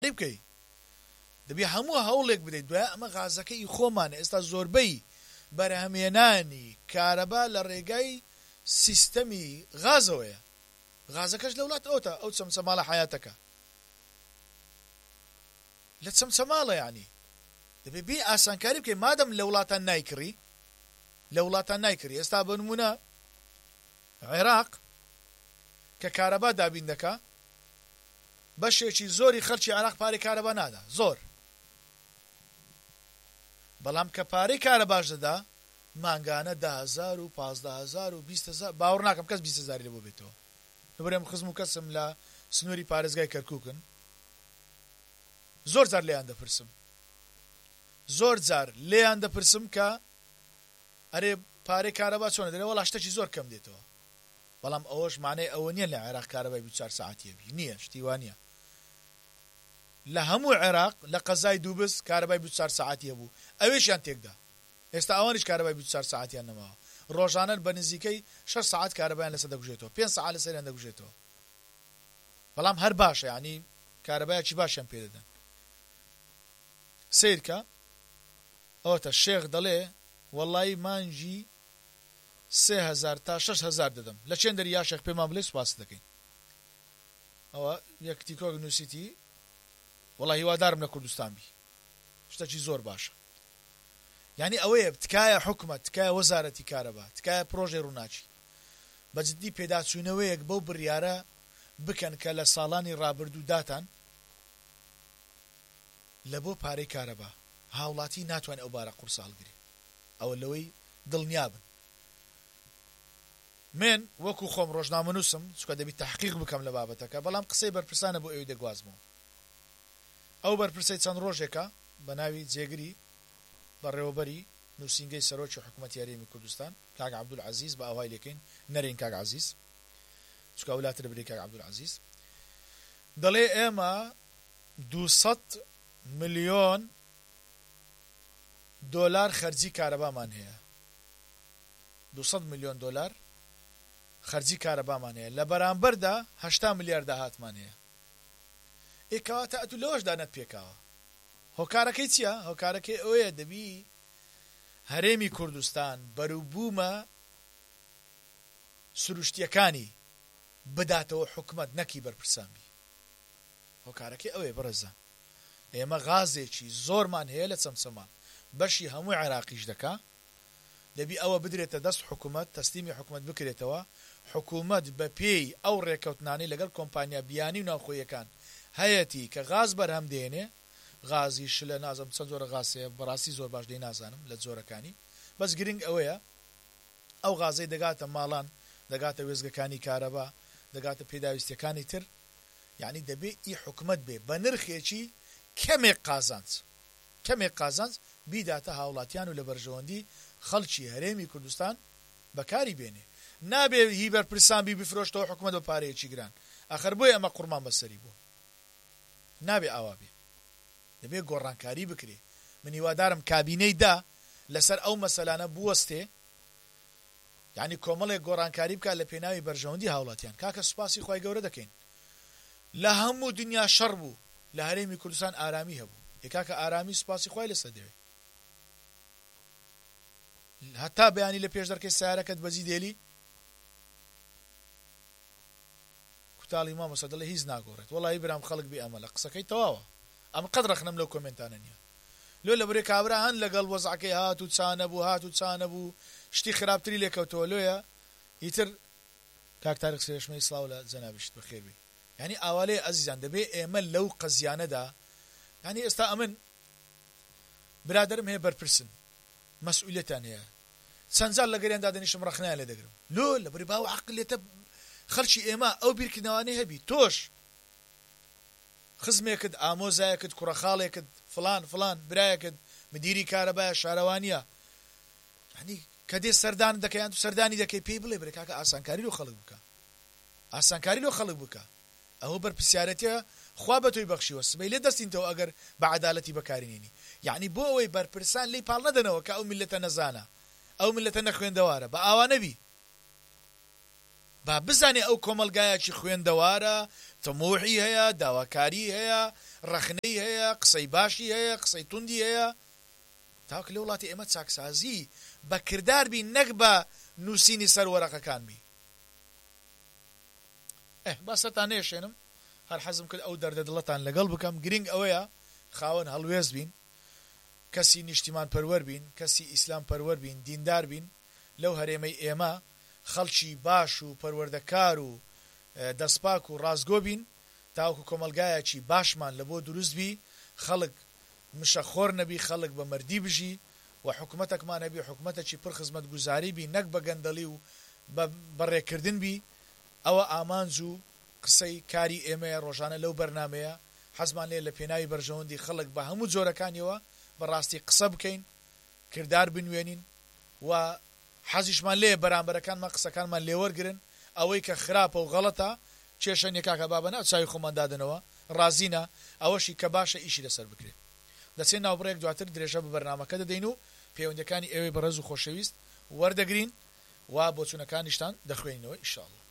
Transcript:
بکەی دەبێ هەموو هەوڵێک بدەیت دوای ئەمە غازەکەی خۆمان ئێستا زۆربەی بەرهەمێنانی کارەبا لە ڕێگای سیستەمی غازەوەیە غازەکەش لە وڵات ئەوتە ئەو چەمچەماڵە حیاتەکە لە چەمچەماڵە یعنی دەبێ بێ ئاسانکاری بکەی مادەم لە وڵاتان نایکڕی لە وڵاتان نایکڕی ئێستا بە نمونە عێراق کە کارەبا دابین دەکا بەشێکی زۆری خەڵکی عێراق پارەی کارەبا نادا زۆر بەڵام کە پارەی کارەباش دەدا مانگانە 10,000 و 15,000 و 20,000 باوەڕ ناکەم کەس 20,000 لە بۆ بێتەوە لەبەرێم خزم و کەسم لە سنووری پارێزگای کەرکووکن زۆر جار لێیان دەپرسم زۆر جار لێیان دەپرسم کە ئەرێ پارەی کارەبا چۆنە دەرێ وەڵا شتێکی زۆر کەم دێتەوە بەڵام ئەوەش مانای ئەوە نییە لە عێراق کارەبای 24 ساعتیە بی نییە شتی وانە لە هەموو عێراق لە قەزای دووبس کارەبای 24 ساعتیە بوو ئەوێشیان تێکدا ئێستا ئەوانش کارەبای 24 ساعتیان نەماوە ڕۆژانە بە نزیکەی 6 ساعت کارەبایان لەسەر دەگوژێتەوە 5 ساعت لەسەریان دەگوژێتەوە بەڵام هەر باشە یعنی کارەبایەکی باشیان پێ دەدەن سیرکە ئەوەتە شێخ دەڵێ وەڵڵی مانجی 3,000 تا 6,000 دەدەم لە چێن دەری یا شێخ پێمان بڵێ سوپاس دەکەین ئەوە یەک تیکۆک نووسیتی وەڵڵی هیوادارم لە کوردستان بی شتێکی زۆر باشە یعنی ئەوەیە تکایە حکومەت تکایە وەزارەتی کارەبا تکایە پرۆژێ ڕووناچی بەجددی پێداچوونەوەیەک بەو بڕیارە بکەن کە لە ساڵانی ڕابردوو داتان لە بۆ پارەی کارەبا هاوڵاتی ناتوانێت ئەو بارە قورس هەڵگرێ ئەوە لەوەی دڵنیابن من وەکو خۆم ڕۆژنامەنووسم چکە دەبی تحقیق بکەم لە بابەتەکە بەڵام قسەی بەرپرسانە بۆ ئێوەی دەگوازمەوە ئەو بەرپرسەی چەند ڕۆژێکە بە ناوی جێگری بەڕێوەبەری نووسینگەی سەرۆکی حکوومەتی یاریمی کوردستان کاک عەبدولعەزیز بە ئاوای لێکەین نەرین کاک عەزیز چکە وڵاتە لەبەری کاک عەبدولعەزیز دەڵێ ئێمە 200 ملیۆن دۆلار خەرجی کارەبامان هەیە 200 ملیۆن دۆلار خەرجی کارەبامان هەیە لە بەرامبەردا 80 ملیار داهاتمان هەیە ئێکەواتە ئەتو لەوەشدا نەت پێکاوە هۆکارەکەی چییە؟ هۆکارەکەی ئەوەیە دەبی هەرێمی کوردستان بەروبوومە سروشتیەکانی بداتەوە حکومەت نەکی بەرپرسانبی هۆکارەکەی ئەوەیە بەڕێزان ئێمە غازێکی زۆرمان هەیە لە چەمچەمان بەشی هەموو عێراقیش دەکا دەبی ئەوە بدرێتە دەست حکومەت تەسلیمی حکومەت بکرێتەوە حکومەت بە پێی ئەو ڕێکەوتنانی لەگەڵ کۆمپانیا بیانی و ناوخۆیەکان هەیەتی کە غاز بەرهەم دێنێ غازی شلە نازم چەند جۆرە غاسەیە بەڕاستی زۆر باش دەی نازانم لە جۆرەکانی بەس گرنگ ئەوەیە ئەو غازەی دەگاتە ماڵان دەگاتە وێزگەکانی کارەبا دەگاتە پێداویستەکانی تر یعنی دەبێ ئی حکومەت بێ بە نرخێکی کەمێک قازانج بیداتە هاوڵاتیان و لە بەرژەوەندی خەڵکی هەرێمی کوردستان بەکاری بێنێ نابێ هی بەرپرسان بی بفرۆشتەوە حکومەت بە پارەیەکی گران ئاخر بۆی ئەمە قورمان بەسەری بوو نابێ ئاوا بێ دەبێ گۆڕانکاری بکرێ من هیوادارم کابینەی دا لەسەر ئەو مەسەلانە بوەستێ یعنی کۆمەڵێک گۆڕانکاری بکات لە پێناوی بەرژەوەندی هاوڵاتیان کاکە سوپاسی خی گەورە دەکەین لە هەموو دنیا شەڕ بوو لە هەرێمی کوردستان ئارامی هەبوو یکاکە ئارامی سوپاسی خی لەسەر دەوێت هەتا بەیانی لە پێش دەرکەی سیارەکەت بەجی دێلی کوتاڵی مامۆستا دەڵێ هیچ ناگۆڕێت وەڵی برام خەڵک بێ ئەمە لە قسەکەی تەواوە ئەم قەت ڕەخنەم لەو کۆمنتانە نییە لۆ لە بەرێ کابرا هەن لەگەڵ وەزعەکەی هات و چانە بوو شتی خراپتری لێکەوتەوە لۆیە ئیتر کاک تاریخ سێشمەی سڵاو لە جەنابیشت بەخێر بێ یعنی ئاوالەیە ئەزیزان دەبێ ئێمە لەو قەزیانەدا یعنی ئێستا ئەمن برادرم هەیە بەرپرسن مەسئولیەتان هەیە چەند جار لە گەریاندا دەنیشم ڕەخنیان لێ دەگرم لۆ لە بەری باو عەقلێتە خەڵکی ئێمە ئەو بیرکردنەوانەی هەبی تۆش خزمێکت ئامۆزایەکت کوڕەخاڵێکت فلان برایەکت مدیری کارەبایە شارەوانیە یعنی کە دێ سەردان دەکەیان تو سەردانی دەکەی پێی بڵێ برێ کاکە ئاسانکاری لۆ خەڵک بکە ئەوە بەرپرسیارەتە خوا بە تۆی بەخشیوە سبەی لێ دەستینتەوە ئەگەر بە عەدالەتی بەکارێنینی یعنی بۆ ئەوەی بەرپرسان لی پاڵ نەدەنەوە کە ئەو میلەتە نەزانە ئەو میلەتە نەخوێندەوارە بە ئاوا نەبی با بزانێ ئەو کۆمەلگایەکی خوێندەوارە تەموحی هەیە داواکاری هەیە ڕەخنەی هەیە قسەی باشی هەیە قسەی توندی هەیە تاوکە لە وڵاتی ئێمە چاکسازی بە کردار بی نەک بە نووسینی سەر وەرەقەکان بی باسەتان نێشێنم هەر حەزم کرد ئەو دەردە دڵەتان لەگەڵ بکەم گرنگ ئەوەیە خاوەن هەڵوێز بین کەسی نیشتیمان پەروەر بین کەسی ئیسلام پەروەر بین دیندار بین لەو هەرێمەی ئێمە خەڵکی باش و پەروەردەکار و دەستپاک و ڕازگۆ بین تاوکو کۆمەلگایەکی باشمان لە بۆ دروست بی خەڵک مشەخۆر نەبی خەڵک بە مەردی بژی و حکومەتێکمان هەبی حکومەتێکی پڕ خزمەت گوزاری بی نەک بە گەندەڵی و بەڕێکردن بی ئەوە ئامانج و قسەی کاری ئێمەیە ڕۆژانە لەو بەرنمەیە حەزمان لێ لە پێناوی بەرژەوەندی خەڵک بە هەموو جۆرەکانیەوە بەڕاستی قسە بکەین کردار بنوێنین و حەزیشمان لێ بەرامبەرەکانمان قسەکانمان لێوەرگرن ئەوەی کە خراپە و غەڵەتە کێشەنێ کاکە بابە ناو چاوی خۆمان دادنەوە ڕازینە ئەوەشی کە باشە ئیشی لەسەر بکرێت دەچێن ناوبڕێک دواتر درێژە بە بەرنامەکە دەدەین و پەیوەندەکانی ئێوەی بەڕێز و خۆشەویست وەردەگرین و بۆچوونەکانیشتان دەخوێنینەوە ئینشاءالله